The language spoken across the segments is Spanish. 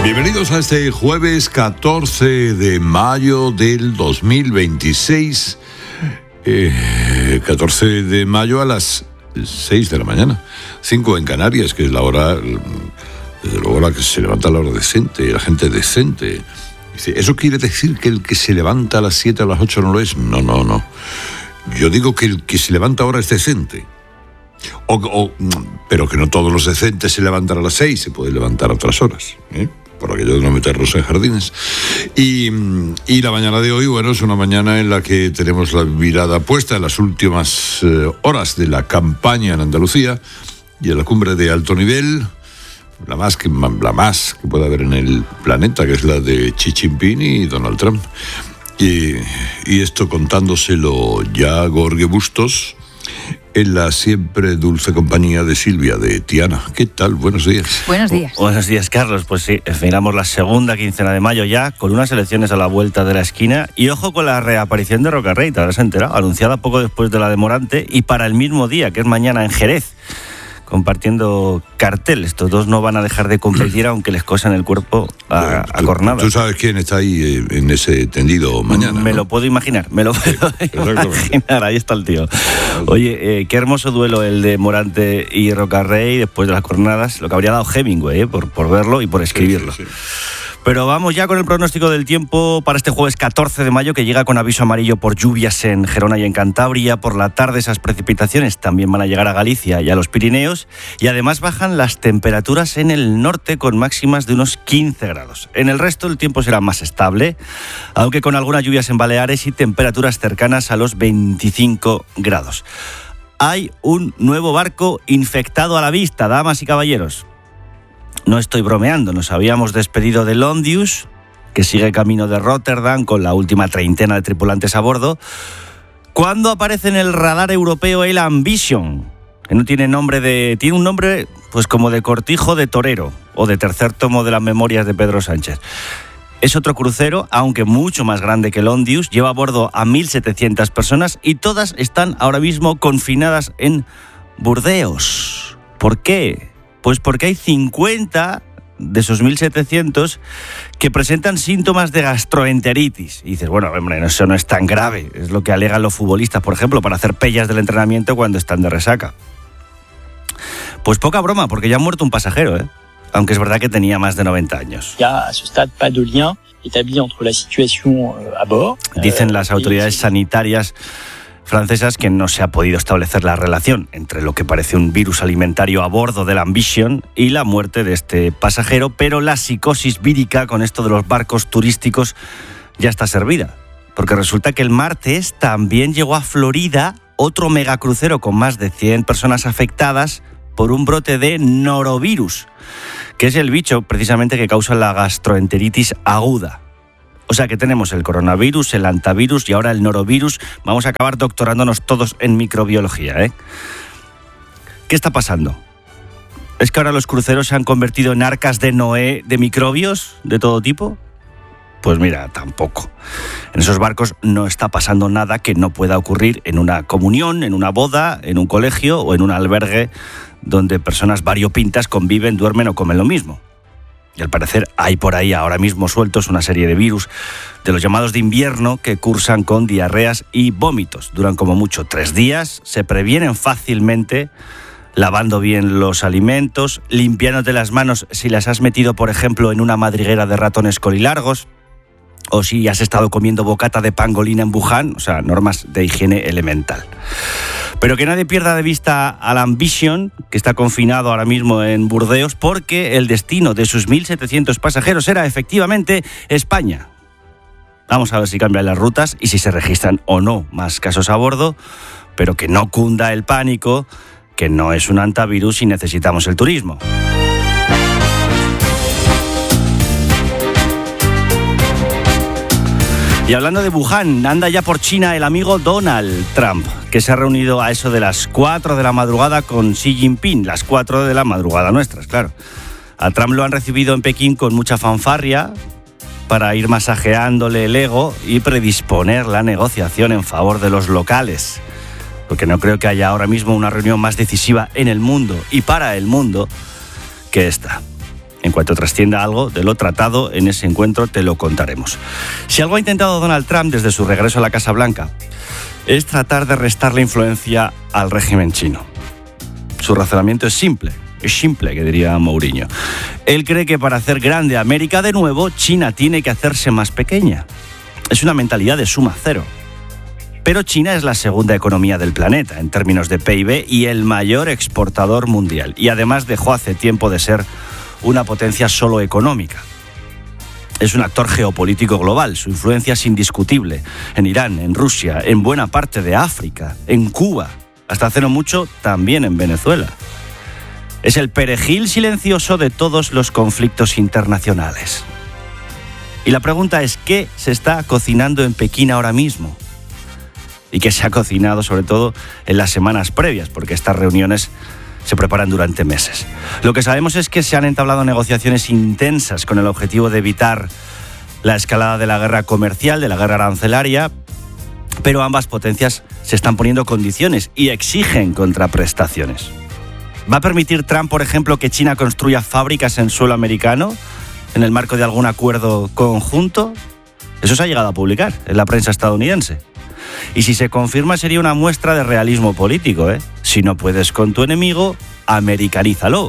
Bienvenidos a este jueves 14 de mayo del 2026. 14 de mayo a las 6 de la mañana. 5 en Canarias, que es la hora, desde luego, la que se levanta a la hora decente, la gente decente. Dice, ¿eso quiere decir que el que se levanta a las 7 o a las 8 no lo es? No. Yo digo que el que se levanta ahora es decente. Pero que no todos los decentes se levantan a las 6, se puede levantar a otras horas, por aquello de no meterlos en jardines. Y la mañana de hoy, bueno, es una mañana en la que tenemos la mirada puesta en las últimas horas de la campaña en Andalucía y en la cumbre de alto nivel, la más que puede haber en el planeta, que es la de Xi Jinping y Donald Trump. Y esto contándoselo ya Jorge Bustos, en la siempre dulce compañía de Silvia, de Tiana. ¿Qué tal? Buenos días. Buenos días. Buenos días, Carlos. Pues sí, finalizamos la segunda quincena de mayo ya, con unas elecciones a la vuelta de la esquina. Y ojo con la reaparición de Roca Rey, te habrás enterado, anunciada poco después de la de Morante y para el mismo día, que es mañana en Jerez, compartiendo cartel. Estos dos no van a dejar de competir aunque les cosan el cuerpo a cornadas. ¿Tú sabes quién está ahí en ese tendido mañana? Me lo puedo imaginar, ahí está el tío. Oye, qué hermoso duelo el de Morante y Roca Rey después de las cornadas, lo que habría dado Hemingway, por verlo y por escribirlo. Sí. Pero vamos ya con el pronóstico del tiempo para este jueves 14 de mayo, que llega con aviso amarillo por lluvias en Gerona y en Cantabria. Por la tarde esas precipitaciones también van a llegar a Galicia y a los Pirineos. Y además bajan las temperaturas en el norte con máximas de unos 15 grados. En el resto el tiempo será más estable, aunque con algunas lluvias en Baleares y temperaturas cercanas a los 25 grados. Hay un nuevo barco infectado a la vista, damas y caballeros. No estoy bromeando, nos habíamos despedido del Ondius, que sigue camino de Rotterdam con la última treintena de tripulantes a bordo, cuando aparece en el radar europeo el Ambition, que no tiene tiene un nombre pues como de cortijo de torero o de tercer tomo de las memorias de Pedro Sánchez. Es otro crucero, aunque mucho más grande que el Ondius, lleva a bordo a 1.700 personas y todas están ahora mismo confinadas en Burdeos. ¿Por qué? Pues porque hay 50 de esos 1.700 que presentan síntomas de gastroenteritis. Y dices, bueno, hombre, eso no es tan grave. Es lo que alegan los futbolistas, por ejemplo, para hacer pellas del entrenamiento cuando están de resaca. Pues poca broma, porque ya ha muerto un pasajero, aunque es verdad que tenía más de 90 años. Ya a ce stade pas de lien établi entre la situación a bord. Dicen las autoridades sanitarias francesas que no se ha podido establecer la relación entre lo que parece un virus alimentario a bordo del Ambition y la muerte de este pasajero, pero la psicosis vírica con esto de los barcos turísticos ya está servida, porque resulta que el martes también llegó a Florida otro megacrucero con más de 100 personas afectadas por un brote de norovirus, que es el bicho precisamente que causa la gastroenteritis aguda. O sea que tenemos el coronavirus, el hantavirus y ahora el norovirus. Vamos a acabar doctorándonos todos en microbiología, ¿Qué está pasando? ¿Es que ahora los cruceros se han convertido en arcas de Noé de microbios de todo tipo? Pues mira, tampoco. En esos barcos no está pasando nada que no pueda ocurrir en una comunión, en una boda, en un colegio o en un albergue donde personas variopintas conviven, duermen o comen lo mismo. Y al parecer hay por ahí ahora mismo sueltos una serie de virus de los llamados de invierno que cursan con diarreas y vómitos. Duran como mucho 3 días, se previenen fácilmente lavando bien los alimentos, limpiándote las manos si las has metido, por ejemplo, en una madriguera de ratones colilargos, o si has estado comiendo bocata de pangolina en Wuhan, o sea, normas de higiene elemental. Pero que nadie pierda de vista al Ambition, que está confinado ahora mismo en Burdeos, porque el destino de sus 1.700 pasajeros era efectivamente España. Vamos a ver si cambian las rutas y si se registran o no más casos a bordo, pero que no cunda el pánico, que no es un hantavirus y necesitamos el turismo. Y hablando de Wuhan, anda ya por China el amigo Donald Trump, que se ha reunido a eso de las 4 de la madrugada con Xi Jinping, las 4 de la madrugada nuestras, claro. A Trump lo han recibido en Pekín con mucha fanfarria para ir masajeándole el ego y predisponer la negociación en favor de los locales. Porque no creo que haya ahora mismo una reunión más decisiva en el mundo y para el mundo que esta. En cuanto trascienda algo de lo tratado en ese encuentro, te lo contaremos. Si algo ha intentado Donald Trump desde su regreso a la Casa Blanca, es tratar de restarle influencia al régimen chino. Su razonamiento es simple, que diría Mourinho. Él cree que para hacer grande América de nuevo, China tiene que hacerse más pequeña. Es una mentalidad de suma cero. Pero China es la segunda economía del planeta en términos de PIB y el mayor exportador mundial. Y además dejó hace tiempo de ser una potencia solo económica. Es un actor geopolítico global. Su influencia es indiscutible en Irán, en Rusia, en buena parte de África, en Cuba, hasta hace no mucho también en Venezuela. Es el perejil silencioso de todos los conflictos internacionales. Y la pregunta es, ¿qué se está cocinando en Pekín ahora mismo? Y qué se ha cocinado sobre todo en las semanas previas, porque estas reuniones se preparan durante meses. Lo que sabemos es que se han entablado negociaciones intensas con el objetivo de evitar la escalada de la guerra comercial, de la guerra arancelaria, pero ambas potencias se están poniendo condiciones y exigen contraprestaciones. ¿Va a permitir Trump, por ejemplo, que China construya fábricas en suelo americano en el marco de algún acuerdo conjunto? Eso se ha llegado a publicar en la prensa estadounidense. Y si se confirma sería una muestra de realismo político, ¿eh? Si no puedes con tu enemigo, americanízalo.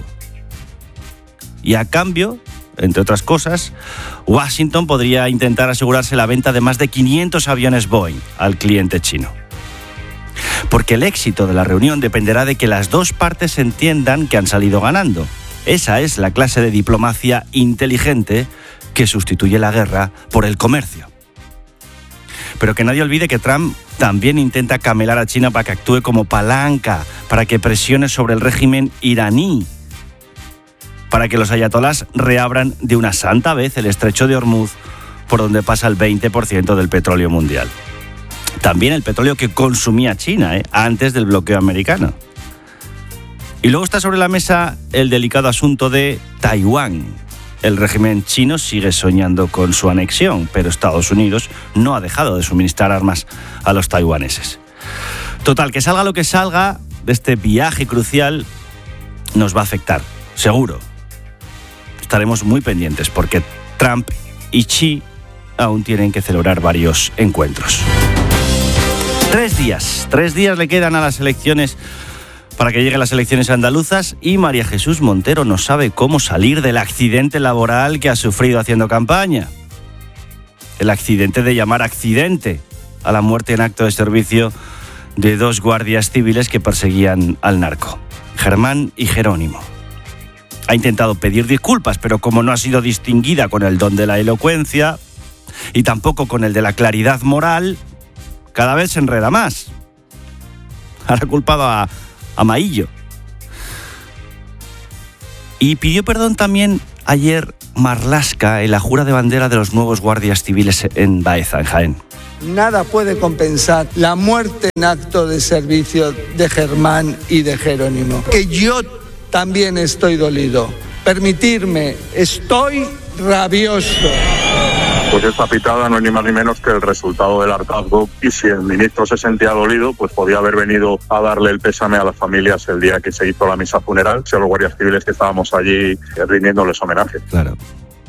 Y a cambio, entre otras cosas, Washington podría intentar asegurarse la venta de más de 500 aviones Boeing al cliente chino. Porque el éxito de la reunión dependerá de que las dos partes entiendan que han salido ganando. Esa es la clase de diplomacia inteligente que sustituye la guerra por el comercio. Pero que nadie olvide que Trump también intenta camelar a China para que actúe como palanca, para que presione sobre el régimen iraní, para que los ayatolás reabran de una santa vez el estrecho de Hormuz, por donde pasa el 20% del petróleo mundial. También el petróleo que consumía China, antes del bloqueo americano. Y luego está sobre la mesa el delicado asunto de Taiwán. El régimen chino sigue soñando con su anexión, pero Estados Unidos no ha dejado de suministrar armas a los taiwaneses. Total, que salga lo que salga de este viaje crucial, nos va a afectar, seguro. Estaremos muy pendientes porque Trump y Xi aún tienen que celebrar varios encuentros. 3 días le quedan a las elecciones para que lleguen las elecciones andaluzas y María Jesús Montero no sabe cómo salir del accidente laboral que ha sufrido haciendo campaña. El accidente de llamar accidente a la muerte en acto de servicio de 2 guardias civiles que perseguían al narco, Germán y Jerónimo. Ha intentado pedir disculpas, pero como no ha sido distinguida con el don de la elocuencia y tampoco con el de la claridad moral, cada vez se enreda más. Ahora culpado a Maillo. Y pidió perdón también ayer Marlaska en la jura de bandera de los nuevos guardias civiles en Baeza, en Jaén. Nada puede compensar la muerte en acto de servicio de Germán y de Jerónimo. Que yo también estoy dolido. Permitirme, estoy rabioso. Pues esta pitada no es ni más ni menos que el resultado del hartazgo, y si el ministro se sentía dolido, pues podía haber venido a darle el pésame a las familias el día que se hizo la misa funeral, a los guardias civiles que estábamos allí rindiéndoles homenaje. Claro.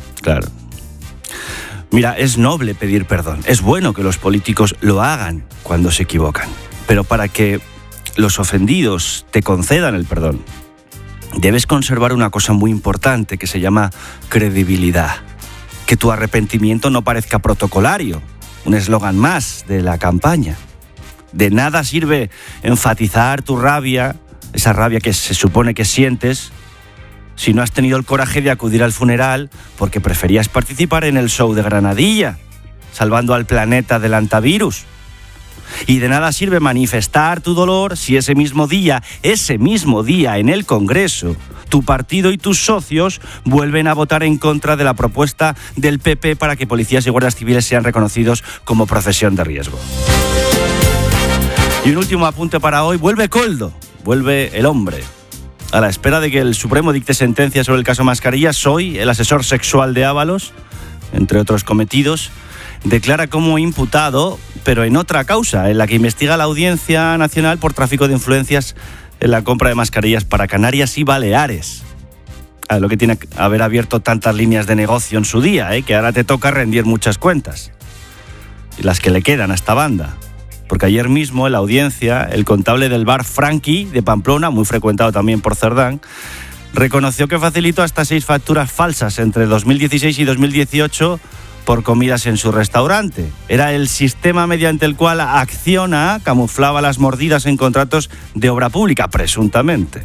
Mira, es noble pedir perdón, es bueno que los políticos lo hagan cuando se equivocan, pero para que los ofendidos te concedan el perdón, debes conservar una cosa muy importante que se llama credibilidad. Que tu arrepentimiento no parezca protocolario, un eslogan más de la campaña. De nada sirve enfatizar tu rabia, esa rabia que se supone que sientes, si no has tenido el coraje de acudir al funeral porque preferías participar en el show de Granadilla, salvando al planeta del antivirus. Y de nada sirve manifestar tu dolor si ese mismo día en el Congreso, tu partido y tus socios vuelven a votar en contra de la propuesta del PP para que policías y guardias civiles sean reconocidos como profesión de riesgo. Y un último apunte para hoy, vuelve Koldo, vuelve el hombre. A la espera de que el Supremo dicte sentencia sobre el caso Mascarillas, hoy el asesor sexual de Ábalos, entre otros cometidos, declara como imputado, pero en otra causa, en la que investiga la Audiencia Nacional por tráfico de influencias en la compra de mascarillas para Canarias y Baleares. Lo que tiene que haber abierto tantas líneas de negocio en su día, que ahora te toca rendir muchas cuentas. Y las que le quedan a esta banda. Porque ayer mismo en la audiencia, el contable del bar Frankie de Pamplona, muy frecuentado también por Cerdán, reconoció que facilitó hasta 6 facturas falsas entre 2016 y 2018 por comidas en su restaurante. Era el sistema mediante el cual Acciona camuflaba las mordidas en contratos de obra pública, presuntamente.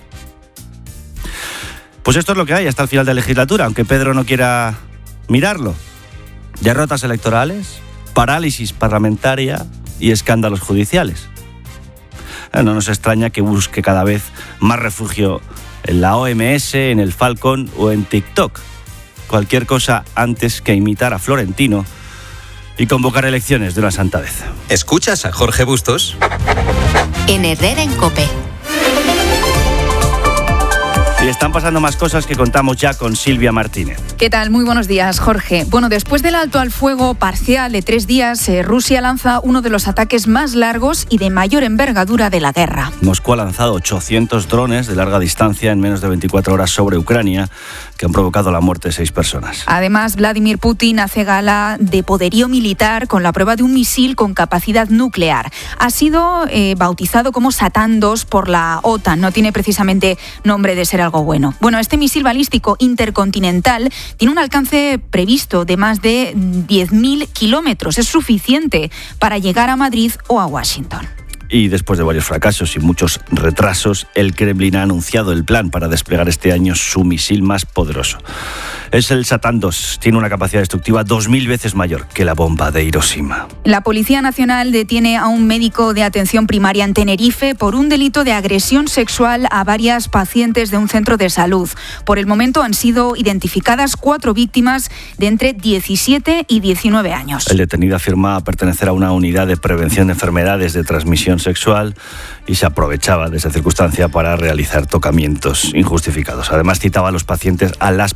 Pues esto es lo que hay hasta el final de la legislatura, aunque Pedro no quiera mirarlo. Derrotas electorales, parálisis parlamentaria y escándalos judiciales. No nos extraña que busque cada vez más refugio en la OMS, en el Falcon o en TikTok. Cualquier cosa antes que imitar a Florentino y convocar elecciones de una santa vez. ¿Escuchas a Jorge Bustos? En Herrera en COPE. Y están pasando más cosas que contamos ya con Silvia Martínez. ¿Qué tal? Muy buenos días, Jorge. Bueno, después del alto al fuego parcial de 3 días, Rusia lanza uno de los ataques más largos y de mayor envergadura de la guerra. Moscú ha lanzado 800 drones de larga distancia en menos de 24 horas sobre Ucrania, que han provocado la muerte de 6 personas. Además, Vladimir Putin hace gala de poderío militar con la prueba de un misil con capacidad nuclear. Ha sido bautizado como Satán II por la OTAN. No tiene precisamente nombre de ser algo bueno. Bueno, este misil balístico intercontinental tiene un alcance previsto de más de 10.000 kilómetros. Es suficiente para llegar a Madrid o a Washington. Y después de varios fracasos y muchos retrasos, el Kremlin ha anunciado el plan para desplegar este año su misil más poderoso. Es el Satán II. Tiene una capacidad destructiva 2000 veces mayor que la bomba de Hiroshima. La Policía Nacional detiene a un médico de atención primaria en Tenerife por un delito de agresión sexual a varias pacientes de un centro de salud. Por el momento han sido identificadas 4 víctimas de entre 17 y 19 años. El detenido afirma pertenecer a una unidad de prevención de enfermedades de transmisión sexual y se aprovechaba de esa circunstancia para realizar tocamientos injustificados. Además citaba a las pacientes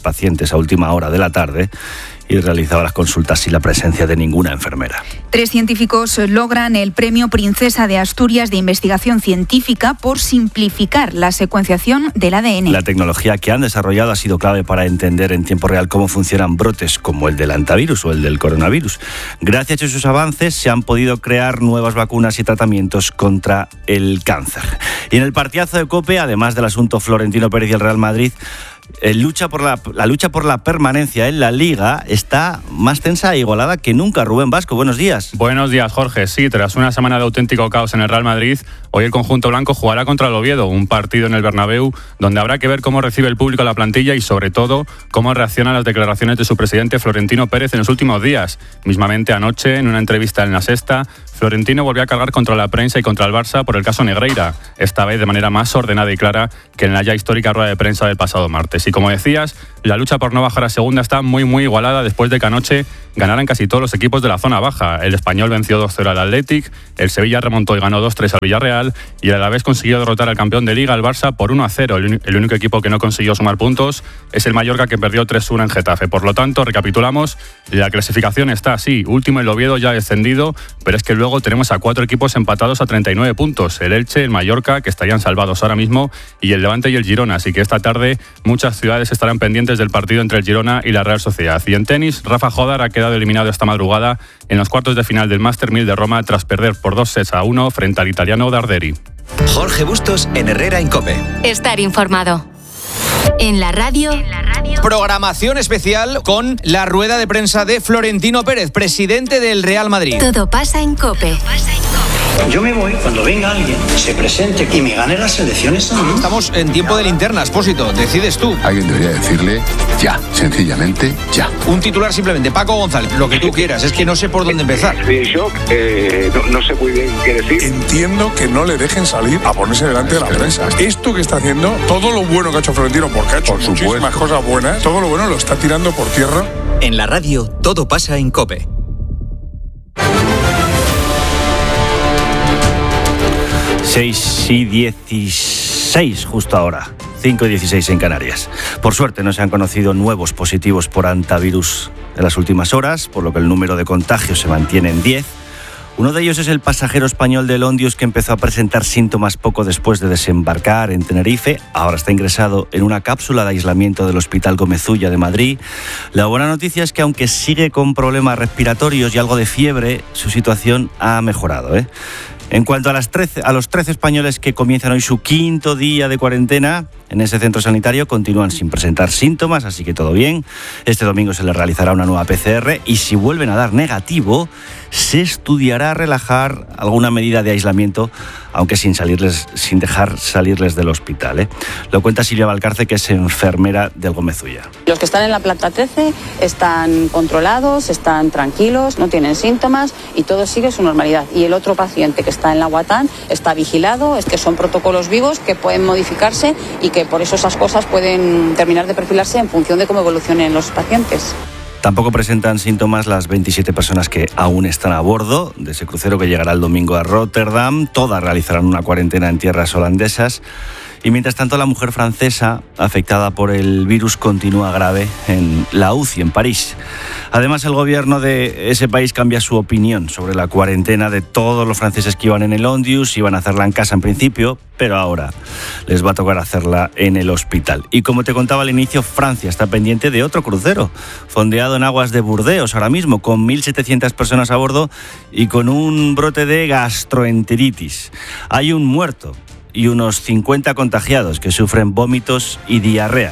a última hora de la tarde y realizaba las consultas sin la presencia de ninguna enfermera. 3 científicos logran el Premio Princesa de Asturias de Investigación Científica por simplificar la secuenciación del ADN. La tecnología que han desarrollado ha sido clave para entender en tiempo real cómo funcionan brotes como el del hantavirus o el del coronavirus. Gracias a sus avances se han podido crear nuevas vacunas y tratamientos contra el cáncer. Y en el partidazo de COPE, además del asunto Florentino Pérez y el Real Madrid, la lucha por la permanencia en la Liga está más tensa e igualada que nunca. Rubén Vasco, buenos días. Buenos días, Jorge. Sí, tras una semana de auténtico caos en el Real Madrid, hoy el conjunto blanco jugará contra el Oviedo, un partido en el Bernabéu donde habrá que ver cómo recibe el público la plantilla y, sobre todo, cómo reaccionan las declaraciones de su presidente Florentino Pérez en los últimos días. Mismamente anoche, en una entrevista en La Sexta, Florentino volvió a cargar contra la prensa y contra el Barça por el caso Negreira, esta vez de manera más ordenada y clara que en la ya histórica rueda de prensa del pasado martes. Y como decías, la lucha por no bajar a segunda está muy igualada después de que anoche ganaran casi todos los equipos de la zona baja. El Español venció 2-0 al Athletic, el Sevilla remontó y ganó 2-3 al Villarreal y el Alavés consiguió derrotar al campeón de Liga, el Barça, por 1-0. El único equipo que no consiguió sumar puntos es el Mallorca, que perdió 3-1 en Getafe. Por lo tanto, recapitulamos, la clasificación está así: último el Oviedo, ya descendido, pero es que luego tenemos a 4 equipos empatados a 39 puntos. El Elche, el Mallorca, que estarían salvados ahora mismo, y el Levante y el Girona. Así que esta tarde muchas ciudades estarán pendientes del partido entre el Girona y la Real Sociedad. Y en tenis, Rafa Jodar ha quedado eliminado esta madrugada en los cuartos de final del Master 1000 de Roma tras perder por 2-1 frente al italiano Darderi. Jorge Bustos en Herrera en COPE. Estar informado. En la radio. Programación especial con la rueda de prensa de Florentino Pérez, presidente del Real Madrid. Todo pasa en COPE. Yo me voy cuando venga alguien, se presente y me gane las elecciones a mí. Estamos en tiempo de linterna, Expósito. Decides tú. Alguien debería decirle ya, sencillamente ya. Un titular simplemente. Paco González, lo que tú quieras. Es que no sé por dónde empezar. Estoy en shock, no sé muy bien qué decir. Entiendo que no le dejen salir a ponerse delante de la prensa. Esto que está haciendo, todo lo bueno que ha hecho Florentino, porque ha hecho muchísimas cosas buenas, todo lo bueno lo está tirando por tierra. En la radio, todo pasa en COPE. 6:16 justo ahora, 5:16 en Canarias. Por suerte no se han conocido nuevos positivos por hantavirus en las últimas horas, por lo que el número de contagios se mantiene en 10. Uno de ellos es el pasajero español del Ondius que empezó a presentar síntomas poco después de desembarcar en Tenerife. Ahora está ingresado en una cápsula de aislamiento del Hospital Gómez Ulla de Madrid. La buena noticia es que aunque sigue con problemas respiratorios y algo de fiebre, su situación ha mejorado, En cuanto a los 13 españoles que comienzan hoy su 5º día de cuarentena en ese centro sanitario, continúan sin presentar síntomas, así que todo bien. Este domingo se les realizará una nueva PCR y si vuelven a dar negativo, se estudiará relajar alguna medida de aislamiento, aunque sin dejar salirles del hospital. Lo cuenta Silvia Valcarce, que es enfermera del Gómez Ulla. Los que están en la planta 13 están controlados, están tranquilos, no tienen síntomas y todo sigue su normalidad. Y el otro paciente que está en la Guatán está vigilado, es que son protocolos vivos que pueden modificarse y que por eso esas cosas pueden terminar de perfilarse en función de cómo evolucionen los pacientes. Tampoco presentan síntomas las 27 personas que aún están a bordo de ese crucero que llegará el domingo a Rotterdam. Todas realizarán una cuarentena en tierras holandesas. Y mientras tanto, la mujer francesa afectada por el virus continúa grave en la UCI en París. Además, el gobierno de ese país cambia su opinión sobre la cuarentena de todos los franceses que iban en el Ondius. Iban a hacerla en casa en principio, pero ahora les va a tocar hacerla en el hospital. Y como te contaba al inicio, Francia está pendiente de otro crucero, fondeado en aguas de Burdeos ahora mismo, con 1.700 personas a bordo y con un brote de gastroenteritis. Hay un muerto y unos 50 contagiados que sufren vómitos y diarrea.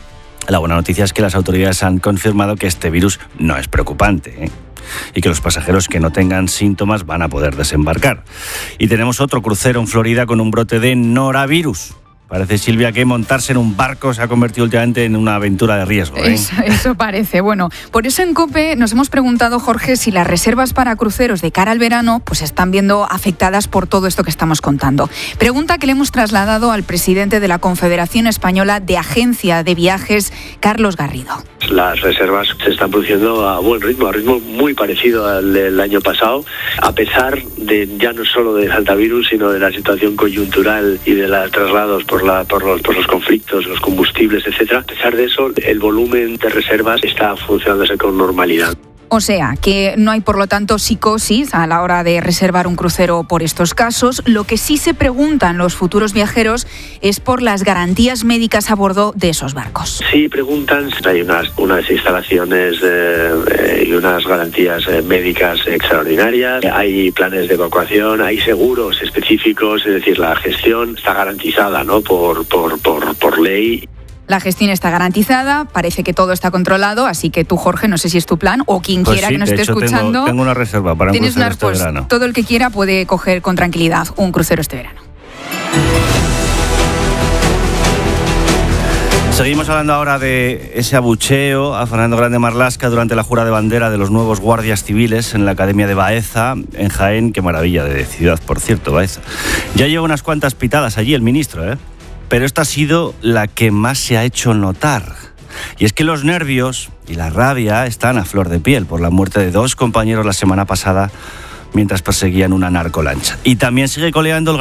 La buena noticia es que las autoridades han confirmado que este virus no es preocupante, y que los pasajeros que no tengan síntomas van a poder desembarcar. Y tenemos otro crucero en Florida con un brote de norovirus. Parece, Silvia, que montarse en un barco se ha convertido últimamente en una aventura de riesgo. Eso parece. Bueno, por eso en COPE nos hemos preguntado, Jorge, si las reservas para cruceros de cara al verano pues están viendo afectadas por todo esto que estamos contando. Pregunta que le hemos trasladado al presidente de la Confederación Española de Agencia de Viajes, Carlos Garrido. Las reservas se están produciendo a buen ritmo, a ritmo muy parecido al del año pasado, a pesar de ya no solo del hantavirus, sino de la situación coyuntural y de los traslados por los conflictos, los combustibles, etcétera. A pesar de eso, el volumen de reservas está funcionándose con normalidad. O sea, que no hay, por lo tanto, psicosis a la hora de reservar un crucero por estos casos. Lo que sí se preguntan los futuros viajeros es por las garantías médicas a bordo de esos barcos. Sí, preguntan. Hay unas instalaciones y unas garantías médicas extraordinarias. Hay planes de evacuación, hay seguros específicos, es decir, la gestión está garantizada, ¿no? por ley. La gestión está garantizada, parece que todo está controlado, así que tú, Jorge, no sé si es tu plan o quien quiera que nos esté escuchando. Tengo una reserva para un crucero este verano. Todo el que quiera puede coger con tranquilidad un crucero este verano. Seguimos hablando ahora de ese abucheo a Fernando Grande Marlaska durante la jura de bandera de los nuevos guardias civiles en la Academia de Baeza, en Jaén. Qué maravilla de ciudad, por cierto, Baeza. Ya lleva unas cuantas pitadas allí el ministro, pero esta ha sido la que más se ha hecho notar. Y es que los nervios y la rabia están a flor de piel por la muerte de 2 compañeros la semana pasada mientras perseguían una narcolancha. Y también sigue coleando el